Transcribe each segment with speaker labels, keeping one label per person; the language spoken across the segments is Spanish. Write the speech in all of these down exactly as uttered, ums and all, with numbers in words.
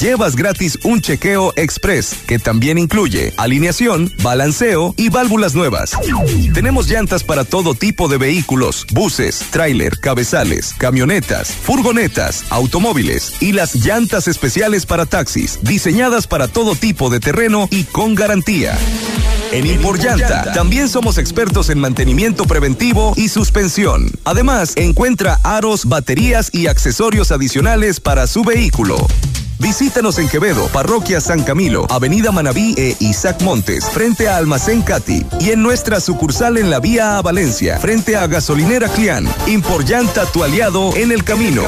Speaker 1: llevas gratis un chequeo express que también incluye alineación, balanceo y válvulas nuevas. Tenemos llantas para todo tipo de vehículos, buses, tráiler, cabezales, camionetas, furgonetas, automóviles y las llantas especiales para taxis, diseñadas para todo tipo de terreno y con garantía. En Imporllanta también somos expertos en mantenimiento preventivo y suspensión. Además, encuentra aros, baterías y accesorios adicionales para su vehículo. Visítanos en Quevedo, Parroquia San Camilo, Avenida Manabí e Isaac Montes, frente a Almacén Cati, y en nuestra sucursal en la vía a Valencia, frente a Gasolinera Clián. Imporllanta, tu aliado en el camino.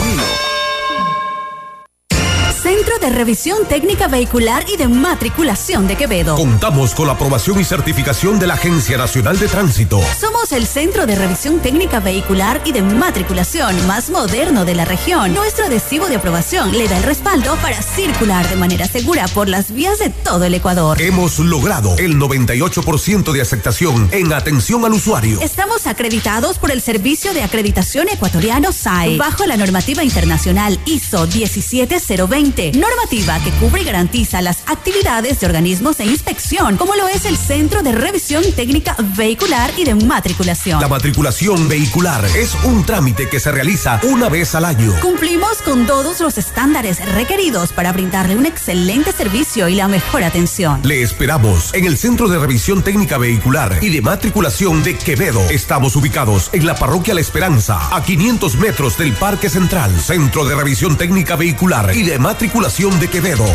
Speaker 2: Centro de Revisión Técnica Vehicular y de Matriculación de Quevedo.
Speaker 3: Contamos con la aprobación y certificación de la Agencia Nacional de Tránsito.
Speaker 2: Somos el Centro de Revisión Técnica Vehicular y de Matriculación más moderno de la región. Nuestro adhesivo de aprobación le da el respaldo para circular de manera segura por las vías de todo el Ecuador.
Speaker 3: Hemos logrado el noventa y ocho por ciento de aceptación en atención al usuario.
Speaker 2: Estamos acreditados por el Servicio de Acreditación Ecuatoriano S A E, bajo la normativa internacional I S O diecisiete cero veinte. Normativa que cubre y garantiza las actividades de organismos de inspección, como lo es el Centro de Revisión Técnica Vehicular y de Matriculación.
Speaker 3: La matriculación vehicular es un trámite que se realiza una vez al año.
Speaker 2: Cumplimos con todos los estándares requeridos para brindarle un excelente servicio y la mejor atención.
Speaker 3: Le esperamos en el Centro de Revisión Técnica Vehicular y de Matriculación de Quevedo. Estamos ubicados en la Parroquia La Esperanza, a quinientos metros del Parque Central. Centro de Revisión Técnica Vehicular y de Matriculación de Quevedo.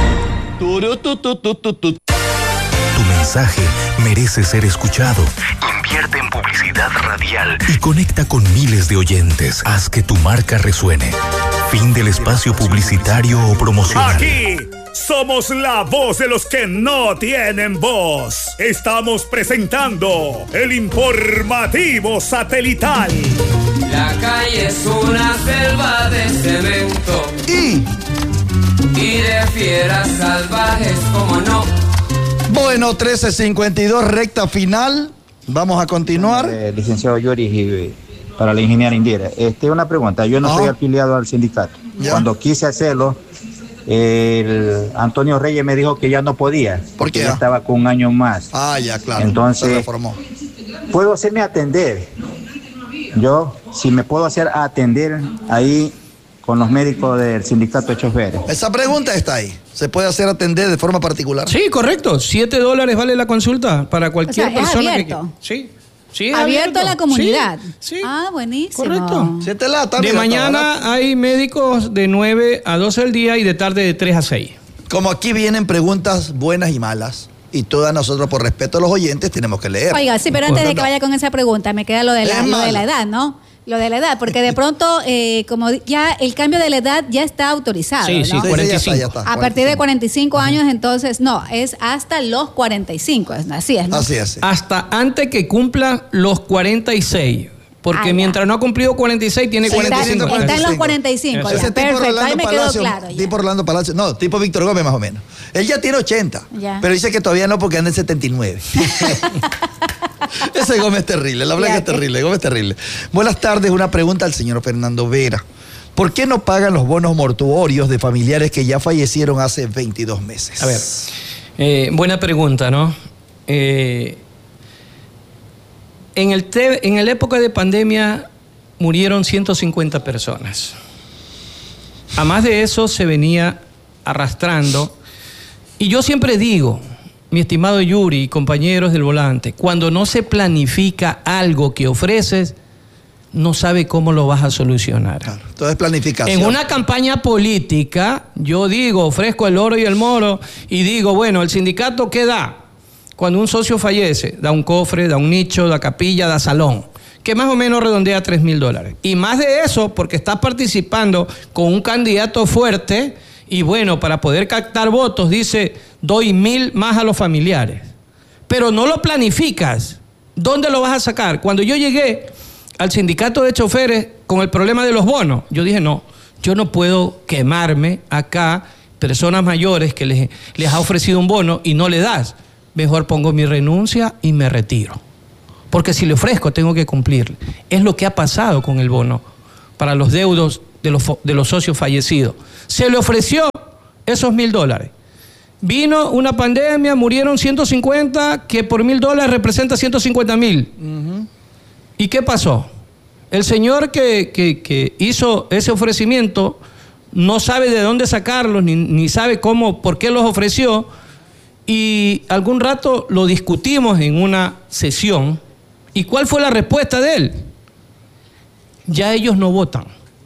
Speaker 4: Tu mensaje merece ser escuchado. Invierte en publicidad radial y conecta con miles de oyentes. Haz que tu marca resuene. Fin del espacio publicitario o promocional.
Speaker 5: Aquí somos la voz de los que no tienen voz. Estamos presentando el informativo satelital.
Speaker 6: La calle es una selva de cemento
Speaker 7: y
Speaker 6: y de fieras salvajes, como no.
Speaker 7: Bueno, trece cincuenta y dos, recta final. Vamos a continuar.
Speaker 8: Eh, licenciado Yuri, para la ingeniera Indira. Este, una pregunta. Yo no
Speaker 7: ah.
Speaker 8: soy afiliado al sindicato.
Speaker 7: ¿Ya?
Speaker 8: Cuando quise hacerlo, el Antonio Reyes me dijo que ya no podía.
Speaker 7: ¿Por qué?
Speaker 8: Ya estaba con un año más.
Speaker 7: Ah, ya, claro.
Speaker 8: Entonces,
Speaker 7: se reformó.
Speaker 8: ¿Puedo hacerme atender? Yo, si me puedo hacer atender ahí con los médicos del sindicato de choferes.
Speaker 7: Esa pregunta está ahí. ¿Se puede hacer atender de forma particular?
Speaker 9: Sí, correcto. Siete dólares vale la consulta para cualquier
Speaker 10: o sea,
Speaker 9: persona.
Speaker 10: ¿es abierto?
Speaker 9: Que, sí. Sí,
Speaker 10: abierto, abierto a la comunidad.
Speaker 9: Sí, sí.
Speaker 10: Ah, buenísimo.
Speaker 9: Correcto.
Speaker 7: Siete latas.
Speaker 9: De
Speaker 7: mira,
Speaker 9: mañana hay médicos de nueve a doce al día y de tarde de tres a seis.
Speaker 7: Como aquí vienen preguntas buenas y malas, y todas nosotros, por respeto a los oyentes, tenemos que leer.
Speaker 10: Oiga, sí, pero antes de que vaya con esa pregunta, me queda lo de la, lo de la edad, ¿no? Lo de la edad, porque de pronto, eh, como ya el cambio de la edad ya está autorizado,
Speaker 9: sí,
Speaker 10: ¿no?
Speaker 9: Sí, cuarenta y cinco.
Speaker 7: Ya está, ya está,
Speaker 10: a
Speaker 7: cuarenta y cinco.
Speaker 10: partir de cuarenta y cinco años, entonces, no, es hasta los cuarenta y cinco, así es, ¿no?
Speaker 7: Así es. Sí.
Speaker 9: Hasta antes que cumpla los cuarenta y seis. Porque ah, mientras no ha cumplido cuarenta y seis, tiene sí, cuarenta y cinco.
Speaker 10: Está, está en los cuarenta y cinco. Ya. Perfecto, ahí me
Speaker 7: Palacio,
Speaker 10: quedó claro. Ya.
Speaker 7: Tipo Orlando Palacio, no, tipo Víctor Gómez más o menos. Él ya tiene ochenta, ya. Pero dice que todavía no porque anda en setenta y nueve. Ese Gómez es terrible, la blanca es terrible, Gómez es terrible. Buenas tardes, una pregunta al señor Fernando Vera. ¿Por qué no pagan los bonos mortuorios de familiares que ya fallecieron hace veintidós meses?
Speaker 9: A ver, eh, buena pregunta, ¿no? Eh, en, el te, en la época de pandemia murieron ciento cincuenta personas. A más de eso se venía arrastrando. Y yo siempre digo, mi estimado Yuri y compañeros del volante, cuando no se planifica algo que ofreces, no sabe cómo lo vas a solucionar.
Speaker 7: Claro, todo es planificación.
Speaker 9: En una campaña política, yo digo, ofrezco el oro y el moro, y digo, bueno, ¿el sindicato qué da? Cuando un socio fallece, da un cofre, da un nicho, da capilla, da salón, que más o menos redondea tres mil dólares. Y más de eso, porque estás participando con un candidato fuerte, y bueno, para poder captar votos, dice, doy mil más a los familiares. Pero no lo planificas. ¿Dónde lo vas a sacar? Cuando yo llegué al sindicato de choferes con el problema de los bonos, yo dije, no, yo no puedo quemarme acá, personas mayores que les, les ha ofrecido un bono y no le das. Mejor pongo mi renuncia y me retiro. Porque si le ofrezco, tengo que cumplir. Es lo que ha pasado con el bono para los deudos de los, de los socios fallecidos. Se le ofreció esos mil dólares. Vino una pandemia, murieron ciento cincuenta, que por mil dólares representa ciento cincuenta mil. Uh-huh. ¿Y qué pasó? El señor que, que, que hizo ese ofrecimiento no sabe de dónde sacarlos, ni, ni sabe cómo, por qué los ofreció, y algún rato lo discutimos en una sesión. ¿Y cuál fue la respuesta de él? Ya ellos no votan.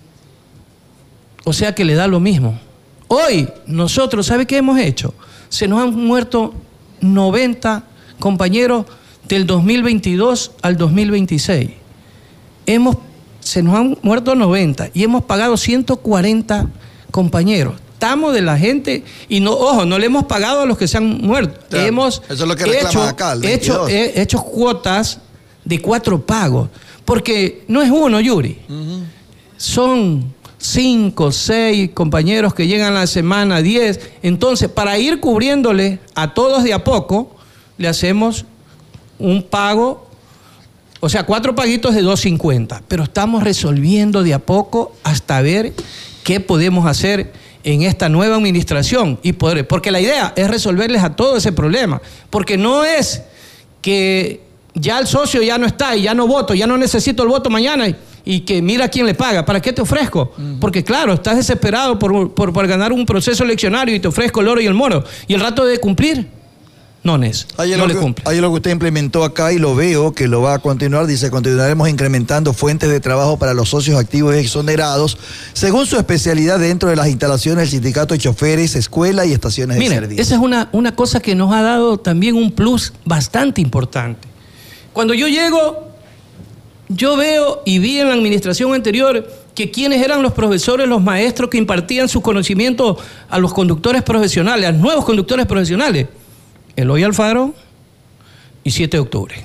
Speaker 9: O sea que le da lo mismo. Hoy nosotros, ¿sabe qué hemos hecho? Se nos han muerto noventa compañeros del dos mil veintidós al dos mil veintiséis. Hemos, se nos han muerto noventa y hemos pagado ciento cuarenta compañeros. Estamos de la gente y no, ojo, no le hemos pagado a los que se han muerto.
Speaker 7: Claro,
Speaker 9: hemos
Speaker 7: eso es lo que reclaman
Speaker 9: hecho,
Speaker 7: acá, el
Speaker 9: hecho, he, hecho cuotas de cuatro pagos. Porque no es uno, Yuri. Uh-huh. Son cinco, seis compañeros que llegan a la semana, diez. Entonces, para ir cubriéndole a todos de a poco, le hacemos un pago, o sea, cuatro paguitos de dos cincuenta. Pero estamos resolviendo de a poco hasta ver qué podemos hacer en esta nueva administración. Y poder, porque la idea es resolverles a todo ese problema. Porque no es que ya el socio ya no está y ya no voto, ya no necesito el voto mañana y, y que mira quién le paga, ¿para qué te ofrezco? Uh-huh. Porque claro, estás desesperado por, por, por ganar un proceso eleccionario y te ofrezco el oro y el moro. Y el rato de cumplir, no, Nes, no le cumple.
Speaker 7: Hay lo que usted implementó acá y lo veo que lo va a continuar. Dice, continuaremos incrementando fuentes de trabajo para los socios activos exonerados según su especialidad dentro de las instalaciones del sindicato de choferes, escuela y estaciones
Speaker 9: Mire,
Speaker 7: de servicio.
Speaker 9: Esa es una, una cosa que nos ha dado también un plus bastante importante. Cuando yo llego, yo veo y vi en la administración anterior que quienes eran los profesores, los maestros que impartían sus conocimientos a los conductores profesionales, a los nuevos conductores profesionales. Eloy Alfaro y siete de octubre.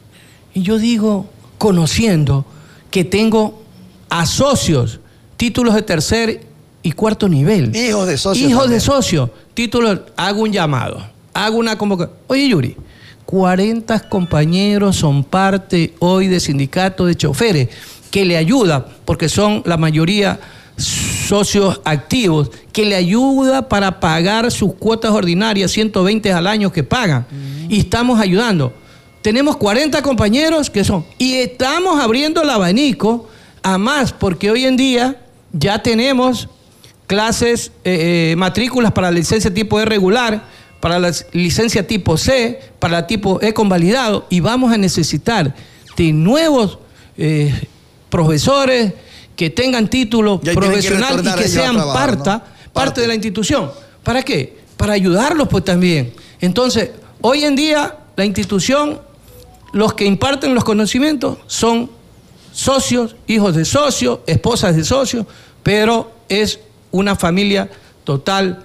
Speaker 9: Y yo digo, conociendo que tengo a socios, títulos de tercer y cuarto nivel.
Speaker 7: Hijos de socios.
Speaker 9: Hijos
Speaker 7: también.
Speaker 9: de socios, títulos, hago un llamado, hago una convocatoria. Oye, Yuri, cuarenta compañeros son parte hoy de sindicato de choferes que le ayuda, porque son la mayoría socios activos, que le ayuda para pagar sus cuotas ordinarias, ciento veinte al año que pagan. Uh-huh. Y estamos ayudando. Tenemos cuarenta compañeros que son, y estamos abriendo el abanico a más, porque hoy en día ya tenemos clases, eh, eh, matrículas para la licencia tipo E regular, para la licencia tipo C, para la tipo E convalidado, y vamos a necesitar de nuevos eh, profesores que tengan título profesional y que, que sean trabajar, parta, ¿no? parte, parte de la institución. ¿Para qué? Para ayudarlos pues también. Entonces, hoy en día la institución, los que imparten los conocimientos son socios, hijos de socios, esposas de socios, pero es una familia total.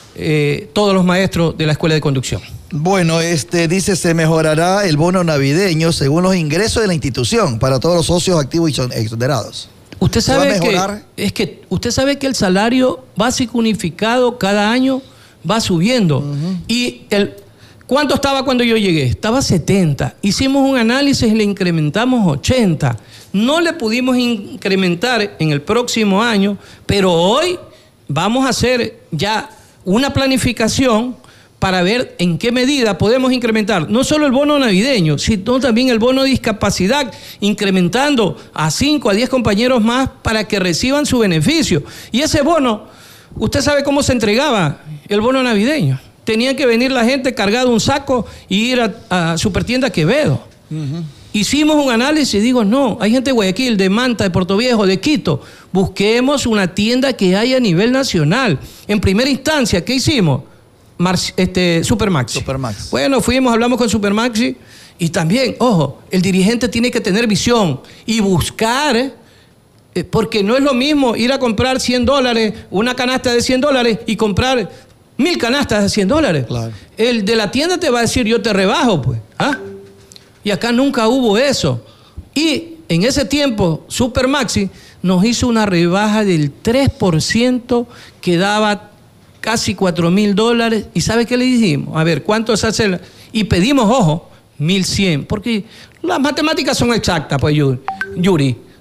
Speaker 9: Eh, todos los maestros de la escuela de conducción.
Speaker 7: Bueno, este dice, se mejorará el bono navideño según los ingresos de la institución para todos los socios activos y exonerados.
Speaker 9: Usted sabe que es que usted sabe que el salario básico unificado cada año va subiendo. Uh-huh. Y el ¿cuánto estaba cuando yo llegué? Estaba setenta. Hicimos un análisis y le incrementamos ochenta. No le pudimos incrementar en el próximo año, pero hoy vamos a hacer ya una planificación para ver en qué medida podemos incrementar no solo el bono navideño, sino también el bono de discapacidad, incrementando a cinco, a diez compañeros más para que reciban su beneficio. Y ese bono, usted sabe cómo se entregaba el bono navideño. Tenía que venir la gente cargado un saco y ir a, a Supertienda Quevedo. Uh-huh. Hicimos un análisis y digo, no, hay gente de Guayaquil, de Manta, de Puerto Viejo, de Quito. Busquemos una tienda que haya a nivel nacional. En primera instancia, ¿qué hicimos? Mar, este, Supermaxi.
Speaker 7: Supermaxi.
Speaker 9: Bueno, fuimos, hablamos con Supermaxi y también, ojo, el dirigente tiene que tener visión y buscar, eh, porque no es lo mismo ir a comprar cien dólares, una canasta de cien dólares y comprar mil canastas de cien dólares.
Speaker 7: Claro.
Speaker 9: El de la tienda te va a decir, yo te rebajo, pues. ¿Ah? Y acá nunca hubo eso. Y en ese tiempo, Supermaxi nos hizo una rebaja del tres por ciento que daba casi cuatro mil dólares. ¿Y sabe qué le dijimos? A ver, ¿cuánto se hace? Y pedimos, ojo, mil cien. Porque las matemáticas son exactas, pues, Yuri.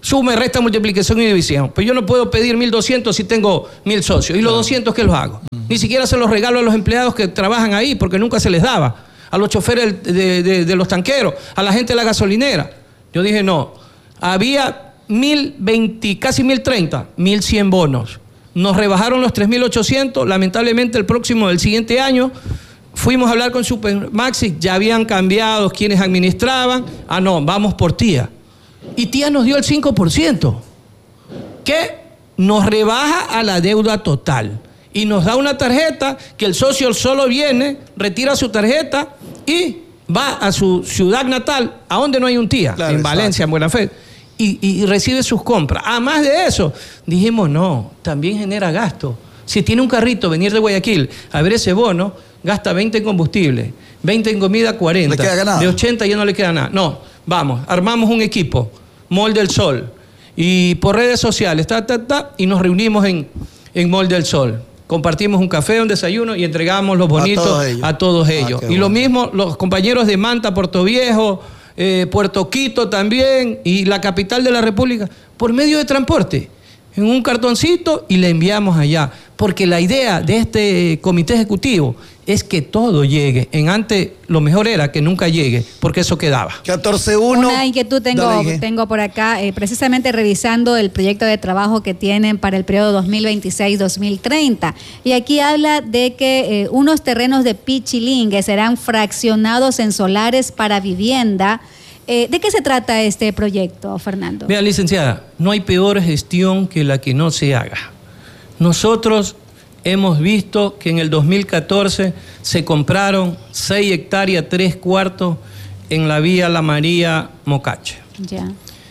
Speaker 9: Suma, resta, multiplicación y división. Pues yo no puedo pedir mil doscientos si tengo mil socios. ¿Y los doscientos qué los hago? Uh-huh. Ni siquiera se los regalo a los empleados que trabajan ahí porque nunca se les daba. A los choferes de, de, de los tanqueros, a la gente de la gasolinera. Yo dije, no. Había mil veinte, casi mil treinta, mil cien bonos. Nos rebajaron los tres mil ochocientos. Lamentablemente el próximo, el siguiente año, fuimos a hablar con Supermaxi. Ya habían cambiado quienes administraban. Ah, no, vamos por Tía. Y Tía nos dio el cinco por ciento, que nos rebaja a la deuda total. Y nos da una tarjeta que el socio solo viene, retira su tarjeta y va a su ciudad natal, a donde no hay un Tía, claro, en exacto. Valencia, en Buena Fe, y, y recibe sus compras. Además de eso, dijimos, no, también genera gasto. Si tiene un carrito, venir de Guayaquil a ver ese bono, gasta veinte en combustible, veinte en comida, cuarenta. ¿Le queda ganado? De ochenta ya no le queda nada. No, vamos, armamos un equipo, Mall del Sol, y por redes sociales, ta, ta, ta, y nos reunimos en, en Mall del Sol. Compartimos un café, un desayuno y entregamos los bonitos a todos ellos. A todos ellos. Ah, y bueno. Lo mismo los compañeros de Manta, Puerto Viejo, eh, Puerto Quito también, y la capital de la República, por medio de transporte, en un cartoncito y le enviamos allá. Porque la idea de este comité ejecutivo es que todo llegue. En antes lo mejor era que nunca llegue, porque eso quedaba.
Speaker 7: catorce uno.
Speaker 10: Una inquietud tengo, tengo por acá, eh, precisamente revisando el proyecto de trabajo que tienen para el periodo dos mil veintiséis dos mil treinta. Y aquí habla de que eh, unos terrenos de Pichilingue serán fraccionados en solares para vivienda. Eh, ¿De qué se trata este proyecto, Fernando?
Speaker 9: Vea, licenciada, no hay peor gestión que la que no se haga. Nosotros hemos visto que en el dos mil catorce se compraron seis hectáreas, tres cuartos en la vía La María Mocache.
Speaker 10: Ya.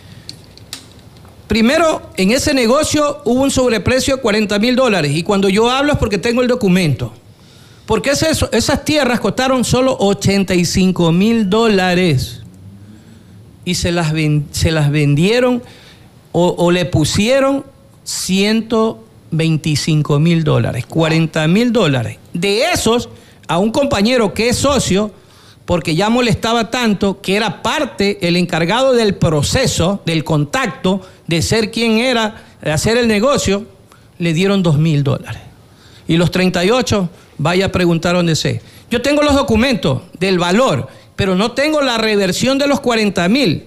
Speaker 9: Primero, en ese negocio hubo un sobreprecio de cuarenta mil dólares. Y cuando yo hablo es porque tengo el documento. Porque es eso, esas tierras costaron solo ochenta y cinco mil dólares. Y se las, ven, se las vendieron o, o le pusieron ciento veinticinco mil dólares, cuarenta mil dólares. De esos, a un compañero que es socio, porque ya molestaba tanto, que era parte, el encargado del proceso, del contacto, de ser quien era, de hacer el negocio, le dieron dos mil dólares. Y los treinta y ocho, vaya a preguntar dónde sé. Yo tengo los documentos del valor, pero no tengo la reversión de los cuarenta mil.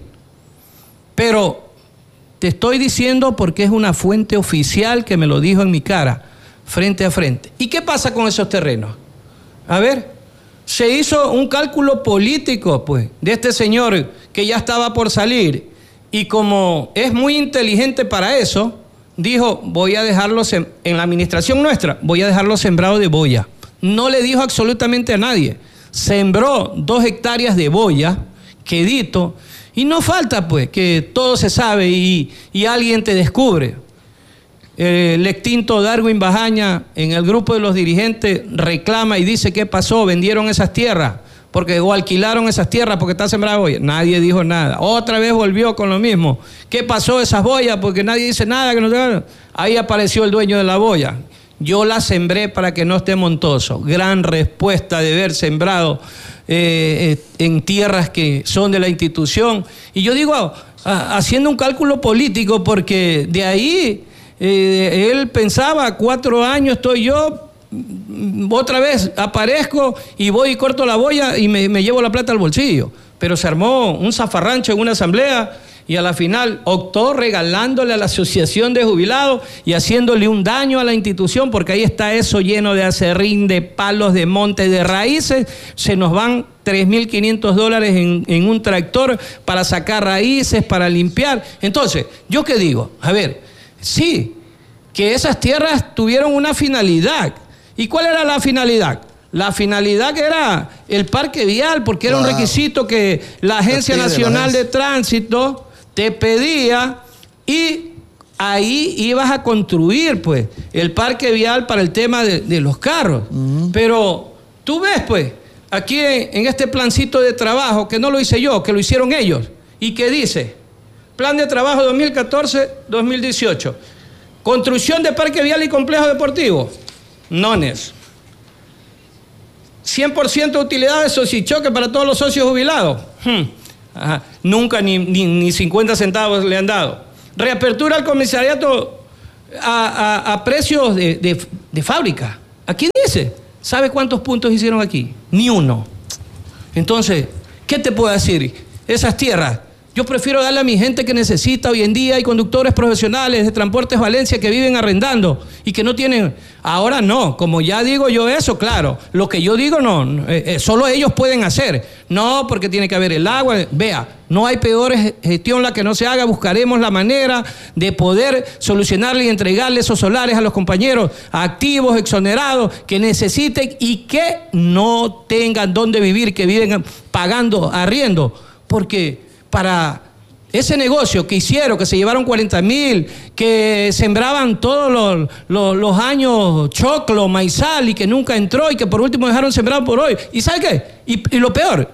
Speaker 9: Pero te estoy diciendo porque es una fuente oficial que me lo dijo en mi cara, frente a frente. ¿Y qué pasa con esos terrenos? A ver, se hizo un cálculo político, pues, de este señor que ya estaba por salir. Y como es muy inteligente para eso, dijo, voy a dejarlo sem- en la administración nuestra, voy a dejarlo sembrado de boya. No le dijo absolutamente a nadie. Sembró dos hectáreas de boya, quedito, y no falta pues que todo se sabe y, y alguien te descubre. Eh, el extinto Darwin Bajaña en el grupo de los dirigentes reclama y dice qué pasó, vendieron esas tierras porque o alquilaron esas tierras porque está sembrada boya. Nadie dijo nada. Otra vez volvió con lo mismo. ¿Qué pasó esas boyas? Porque nadie dice nada. Que no... Ahí apareció el dueño de la boya. Yo la sembré para que no esté montoso. Gran respuesta de haber sembrado eh, eh, en tierras que son de la institución. Y yo digo, a, haciendo un cálculo político, porque de ahí eh, él pensaba, cuatro años estoy yo, otra vez aparezco y voy y corto la boya y me, me llevo la plata al bolsillo. Pero se armó un zafarrancho en una asamblea y a la final optó regalándole a la asociación de jubilados y haciéndole un daño a la institución, porque ahí está eso lleno de acerrín, de palos, de montes, de raíces. Se nos van tres mil quinientos dólares en, en un tractor para sacar raíces, para limpiar. Entonces, ¿yo qué digo? A ver, sí, que esas tierras tuvieron una finalidad. ¿Y cuál era la finalidad? La finalidad era el parque vial, porque era wow. un requisito que la Agencia Nacional de Tránsito te pedía, y ahí ibas a construir pues el parque vial para el tema de, de los carros. Uh-huh. Pero tú ves pues aquí en, en este plancito de trabajo, que no lo hice yo, que lo hicieron ellos, y que dice plan de trabajo dos mil catorce a dos mil dieciocho, construcción de parque vial y complejo deportivo, nones, cien por ciento de utilidad de sociochoque para todos los socios jubilados. Hmm. Ajá. Nunca ni, ni, ni cincuenta centavos le han dado. reapertura al comisariato a, a, a precios de, de, de fábrica. Aquí dice, ¿sabe cuántos puntos hicieron aquí? Ni uno. Entonces, ¿qué te puedo decir? Esas tierras, yo prefiero darle a mi gente que necesita hoy en día. Hay conductores profesionales de Transportes Valencia que viven arrendando y que no tienen. Ahora no, como ya digo yo eso, claro. Lo que yo digo no, eh, eh, solo ellos pueden hacer. No, porque tiene que haber el agua. Vea, no hay peor gestión la que no se haga. Buscaremos la manera de poder solucionarle y entregarle esos solares a los compañeros activos, exonerados, que necesiten y que no tengan dónde vivir, que viven pagando arriendo. Porque para ese negocio que hicieron, que se llevaron cuarenta mil, que sembraban todos los, los, los años choclo, maizal y que nunca entró y que por último dejaron sembrado por hoy. ¿Y sabe qué? Y, y lo peor,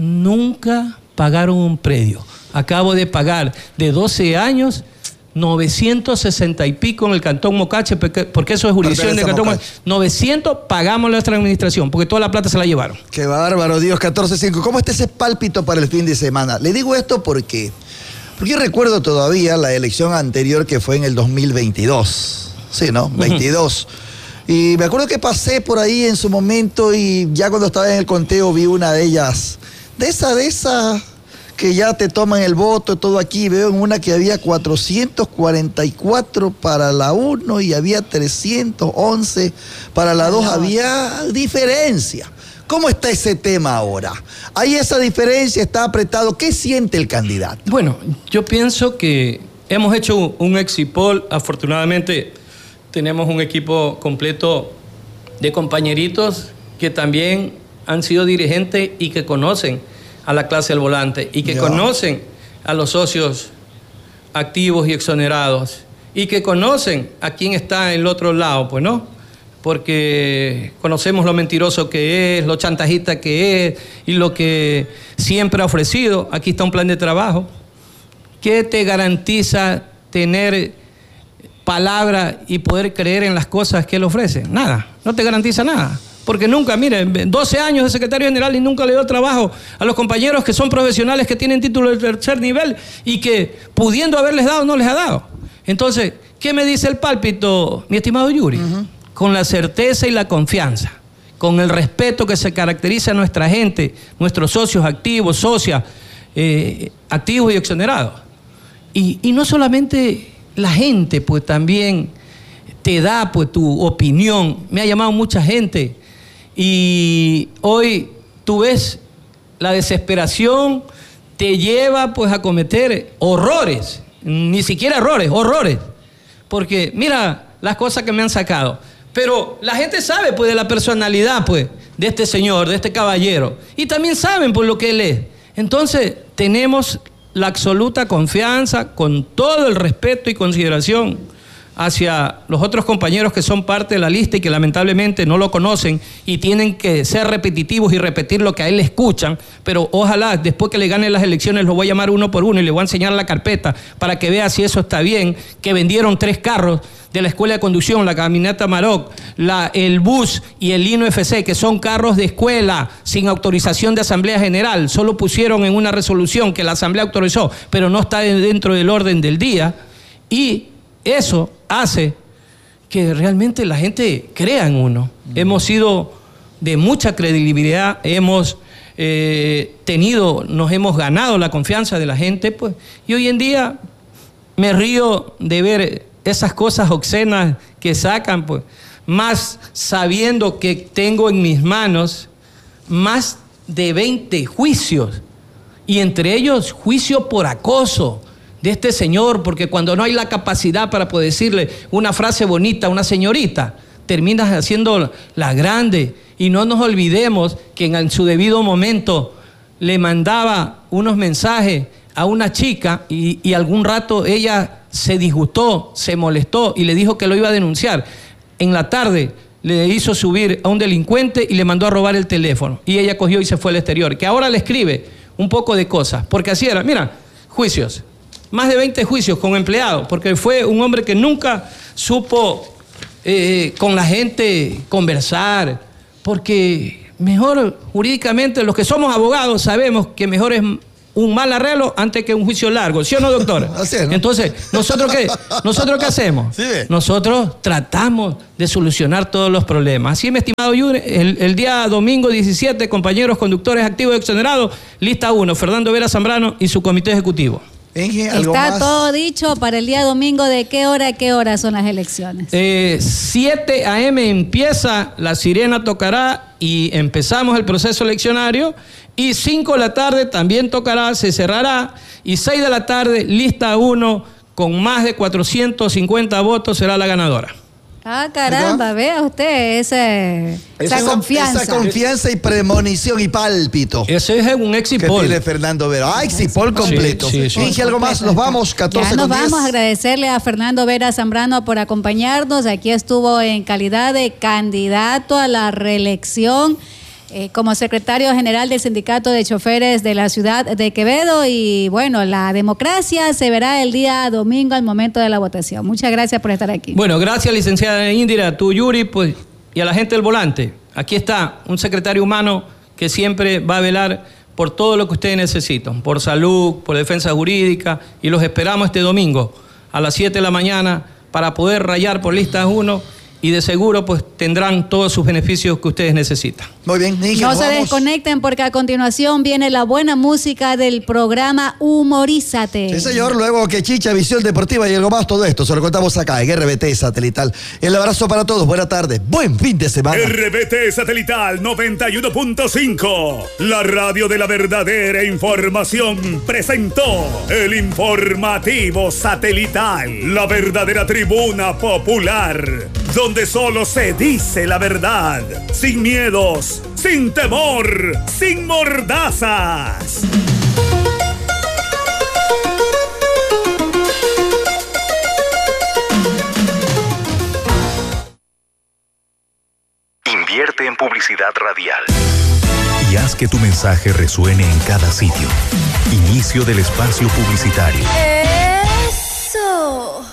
Speaker 9: nunca pagaron un predio. Acabo de pagar de doce años novecientos sesenta y pico en el Cantón Mocache, porque, porque eso es jurisdicción del Cantón Mocache. novecientos pagamos nuestra administración, porque toda la plata se la llevaron.
Speaker 7: Qué bárbaro, Dios, catorce cinco. ¿Cómo está ese pálpito para el fin de semana? Le digo esto porque, porque recuerdo todavía la elección anterior que fue en el dos mil veintidós. Sí, ¿no? veintidós. Uh-huh. Y me acuerdo que pasé por ahí en su momento y ya cuando estaba en el conteo vi una de ellas, de esa, de esa... que ya te toman el voto, todo aquí. Veo en una que había cuatrocientos cuarenta y cuatro para la uno y había trescientos once para la dos. Había diferencia. ¿Cómo está ese tema ahora? ¿Hay esa diferencia? ¿Está apretado? ¿Qué siente el candidato?
Speaker 9: Bueno, yo pienso que hemos hecho un exipol. Afortunadamente tenemos un equipo completo de compañeritos que también han sido dirigentes y que conocen a la clase del volante y que yeah. conocen a los socios activos y exonerados y que conocen a quién está en el otro lado, pues no, porque conocemos lo mentiroso que es, lo chantajista que es y lo que siempre ha ofrecido. Aquí está un plan de trabajo. ¿Qué te garantiza tener palabra y poder creer en las cosas que él ofrece? Nada, no te garantiza nada. Porque nunca, miren, doce años de secretario general y nunca le dio trabajo a los compañeros que son profesionales, que tienen título de tercer nivel y que pudiendo haberles dado, no les ha dado. Entonces, ¿qué me dice el pálpito, mi estimado Yuri? Uh-huh. Con la certeza y la confianza, con el respeto que se caracteriza a nuestra gente, nuestros socios activos, socias, eh, activos y exonerados. Y, y no solamente la gente, pues también te da pues tu opinión. Me ha llamado mucha gente. Y hoy tú ves la desesperación te lleva pues a cometer horrores, ni siquiera errores, horrores, porque mira las cosas que me han sacado, pero la gente sabe pues de la personalidad pues de este señor, de este caballero, y también saben por lo que él es. Entonces tenemos la absoluta confianza, con todo el respeto y consideración hacia los otros compañeros que son parte de la lista y que lamentablemente no lo conocen y tienen que ser repetitivos y repetir lo que a él le escuchan, pero ojalá después que le ganen las elecciones lo voy a llamar uno por uno y le voy a enseñar la carpeta para que vea si eso está bien, que vendieron tres carros de la Escuela de Conducción, la camioneta Maroc, la, el bus y el Lino F C, que son carros de escuela sin autorización de Asamblea General, solo pusieron en una resolución que la Asamblea autorizó, pero no está dentro del orden del día, y eso hace que realmente la gente crea en uno. Mm. Hemos sido de mucha credibilidad, hemos eh, tenido, nos hemos ganado la confianza de la gente, pues, y hoy en día me río de ver esas cosas obscenas que sacan, pues, más sabiendo que tengo en mis manos más de veinte juicios, y entre ellos juicio por acoso de este señor, porque cuando no hay la capacidad para poder decirle una frase bonita a una señorita, terminas haciendo la grande. Y no nos olvidemos que en su debido momento le mandaba unos mensajes a una chica y, y algún rato ella se disgustó, se molestó y le dijo que lo iba a denunciar. En la tarde le hizo subir a un delincuente y le mandó a robar el teléfono. Y ella cogió y se fue al exterior. Que ahora le escribe un poco de cosas, porque así era. Mira, juicios. Más de veinte juicios con empleados, porque fue un hombre que nunca supo eh, con la gente conversar, porque mejor jurídicamente, los que somos abogados sabemos que mejor es un mal arreglo antes que un juicio largo, ¿sí o no, doctor?
Speaker 7: Así es, ¿no?
Speaker 9: Entonces, ¿nosotros qué? ¿Nosotros qué hacemos?
Speaker 7: Sí.
Speaker 9: Nosotros tratamos de solucionar todos los problemas. Así, mi estimado Yuri, el, el día domingo diecisiete, compañeros conductores activos exonerados, lista uno, Fernando Vera Zambrano y su comité ejecutivo.
Speaker 7: Inge, ¿algo
Speaker 10: Está
Speaker 7: más?
Speaker 10: todo dicho para el día domingo. ¿De qué hora a qué hora son las elecciones?
Speaker 9: Eh, siete a eme empieza, la sirena tocará y empezamos el proceso eleccionario. Y cinco de la tarde también tocará, se cerrará. Y seis de la tarde, lista uno, con más de cuatrocientos cincuenta votos, será la ganadora.
Speaker 10: Ah, caramba, vea usted ese, esa, esa confianza.
Speaker 7: Esa confianza y premonición y pálpito.
Speaker 9: Ese es un exit poll.
Speaker 7: Que tiene Fernando Vera. Ah, exit poll completo.
Speaker 9: Sí, sí, sí.
Speaker 7: Inge, algo más, nos vamos, catorce
Speaker 10: Ya nos
Speaker 7: con diez.
Speaker 10: vamos a agradecerle a Fernando Vera Zambrano por acompañarnos. Aquí estuvo en calidad de candidato a la reelección eh, como secretario general del Sindicato de Choferes de la ciudad de Quevedo. Y bueno, la democracia se verá el día domingo al momento de la votación. Muchas gracias por estar aquí.
Speaker 9: Bueno, gracias, licenciada Indira, tú, Yuri, pues, y a la gente del volante. Aquí está un secretario humano que siempre va a velar por todo lo que ustedes necesitan, por salud, por defensa jurídica, y los esperamos este domingo a las siete de la mañana para poder rayar por lista uno. Y de seguro pues tendrán todos sus beneficios que ustedes necesitan.
Speaker 7: Muy bien, Inge,
Speaker 10: no se
Speaker 7: vamos.
Speaker 10: desconecten porque a continuación viene la buena música del programa Humorízate.
Speaker 7: Sí, señor, luego que Chicha, Visión Deportiva y algo más, todo esto se lo contamos acá en R B T Satelital. El abrazo para todos, buena tarde, buen fin de semana.
Speaker 5: R B T Satelital noventa y uno punto cinco, la radio de la verdadera información, presentó el informativo satelital, la verdadera tribuna popular, donde solo se dice la verdad, sin miedos, sin temor, sin mordazas.
Speaker 4: Invierte en publicidad radial y haz que tu mensaje resuene en cada sitio. Inicio del espacio publicitario.
Speaker 11: ¡Eso!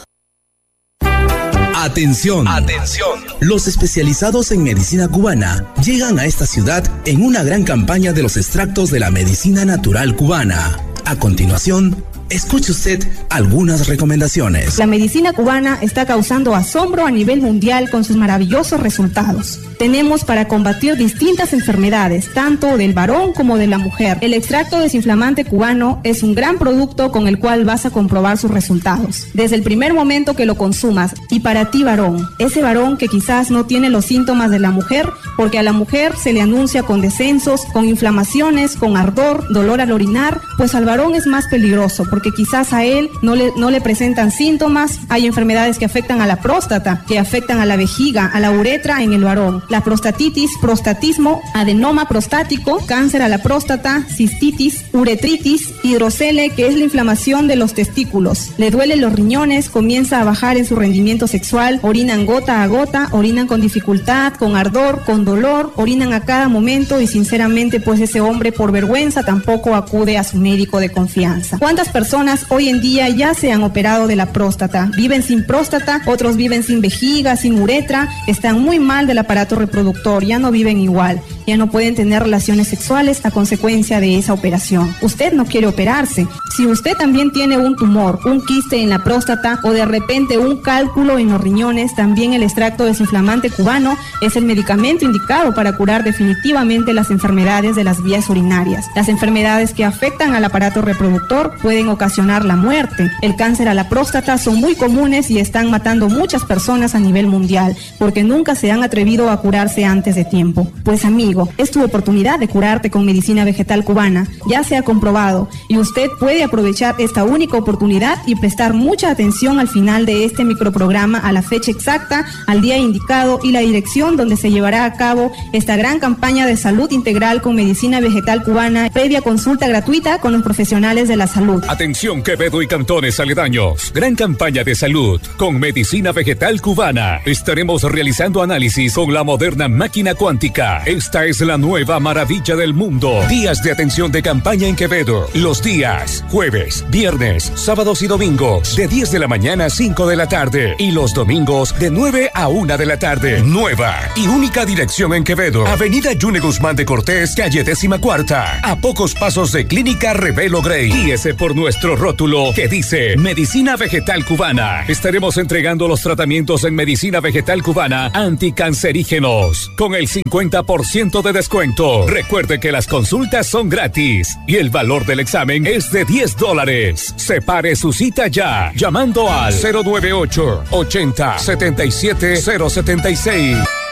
Speaker 12: Atención.
Speaker 11: Atención.
Speaker 12: Los especializados en medicina cubana llegan a esta ciudad en una gran campaña de los extractos de la medicina natural cubana. A continuación, escuche usted algunas recomendaciones.
Speaker 13: La medicina cubana está causando asombro a nivel mundial con sus maravillosos resultados. Tenemos para combatir distintas enfermedades, tanto del varón como de la mujer. El extracto desinflamante cubano es un gran producto con el cual vas a comprobar sus resultados. Desde el primer momento que lo consumas, y para ti varón, ese varón que quizás no tiene los síntomas de la mujer, porque a la mujer se le anuncia con descensos, con inflamaciones, con ardor, dolor al orinar, pues al varón es más peligroso, porque quizás a él no le, no le presentan síntomas. Hay enfermedades que afectan a la próstata, que afectan a la vejiga, a la uretra en el varón. La prostatitis, prostatismo, adenoma prostático, cáncer a la próstata, cistitis, uretritis, hidrocele, que es la inflamación de los testículos. Le duelen los riñones, comienza a bajar en su rendimiento sexual, orinan gota a gota, orinan con dificultad, con ardor, con dolor, orinan a cada momento y sinceramente pues ese hombre por vergüenza tampoco acude a su médico de confianza. ¿Cuántas personas hoy en día ya se han operado de la próstata? Viven sin próstata, otros viven sin vejiga, sin uretra, están muy mal del aparato reproductor, ya no viven igual, ya no pueden tener relaciones sexuales a consecuencia de esa operación. Usted no quiere operarse. Si usted también tiene un tumor, un quiste en la próstata o de repente un cálculo en los riñones, también el extracto desinflamante cubano es el medicamento indicado para curar definitivamente las enfermedades de las vías urinarias. Las enfermedades que afectan al aparato reproductor pueden ocasionar la muerte. El cáncer a la próstata son muy comunes y están matando muchas personas a nivel mundial porque nunca se han atrevido a curarse antes de tiempo. Pues amigo, es tu oportunidad de curarte con medicina vegetal cubana. Ya se ha comprobado y usted puede aprovechar esta única oportunidad y prestar mucha atención al final de este microprograma a la fecha exacta, al día indicado y la dirección donde se llevará a cabo esta gran campaña de salud integral con medicina vegetal cubana, previa consulta gratuita con los profesionales de la salud.
Speaker 14: Atención Quevedo y cantones aledaños. Gran campaña de salud con medicina vegetal cubana. Estaremos realizando análisis con la moderna máquina cuántica. Esta es la nueva maravilla del mundo. Días de atención de campaña en Quevedo. Los días jueves, viernes, sábados y domingos de diez de la mañana a cinco de la tarde y los domingos de nueve a una de la tarde. Nueva y única dirección en Quevedo. Avenida Yune Guzmán de Cortés, calle décima cuarta. A pocos pasos de Clínica Revelo Grey. Guíese por nuestro rótulo que dice Medicina Vegetal Cubana. Estaremos entregando los tratamientos en Medicina Vegetal Cubana anticancerígenos con el cincuenta por ciento de descuento. Recuerde que las consultas son gratis y el valor del examen es de diez dólares. Separe su cita ya llamando al cero nueve ocho, ochenta, setenta y siete, cero setenta y seis.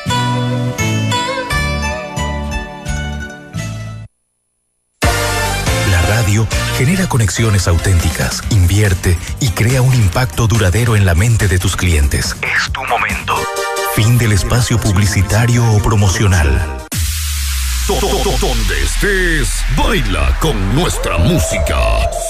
Speaker 4: La radio genera conexiones auténticas, invierte y crea un impacto duradero en la mente de tus clientes. Es tu momento. Fin del espacio publicitario o promocional.
Speaker 11: Donde estés, baila con nuestra música.